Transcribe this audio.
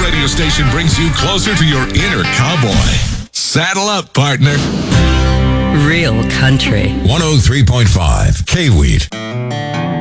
radio station brings you closer to your inner cowboy. Saddle up, partner. Real country. 103.5 K-Weed.